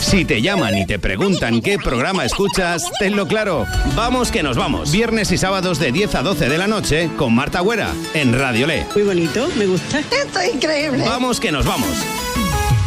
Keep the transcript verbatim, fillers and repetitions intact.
Si te llaman y te preguntan qué programa escuchas, tenlo claro. Vamos que nos vamos. Viernes y sábados de diez a doce de la noche con Marta Güera en Radio Le. Muy bonito, me gusta. Esto es increíble. Vamos que nos vamos.